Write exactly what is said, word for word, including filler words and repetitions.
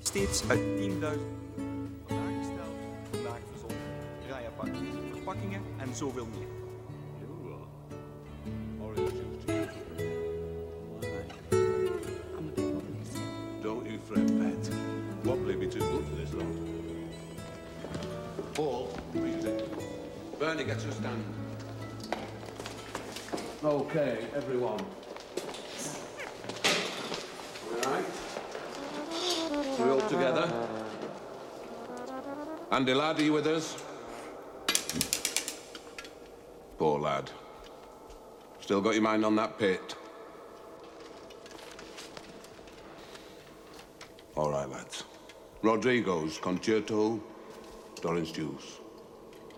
steeds uit tienduizend vandaag gesteld, vandaag verzonnen, rijapparatuur, verpakkingen en zoveel meer. Don't you fret, Pat. Wobbly be too good for this lot. Paul, read it. Bernie, get to stand. Okay, everyone. All right? We all together? Andy, lad, are you with us? Poor lad. Still got your mind on that pit? All right, lads. Rodrigo's Concerto, Doran's Juice.